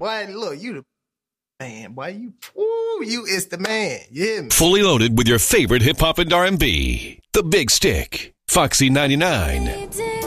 Boy, look, you the man, boy. You is the man. You hear me? Fully loaded with your favorite hip hop and R&B. The Big Stick, Foxy 99.